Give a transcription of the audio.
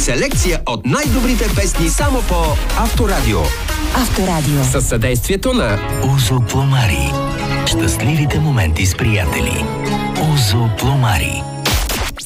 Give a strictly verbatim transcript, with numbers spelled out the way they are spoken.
Селекция от най-добрите песни само по Авторадио. Авторадио. Със съдействието на Озо Пломари. Щастливите моменти с приятели. Озо Пломари.